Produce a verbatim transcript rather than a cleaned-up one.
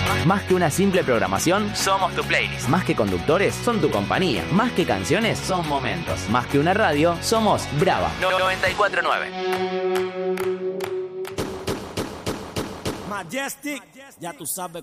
Más que una simple programación, somos tu playlist. Más que conductores, son tu compañía. Más que canciones, son momentos. Más que una radio, somos Brava noventa y cuatro nueve. Majestic, ya tú sabes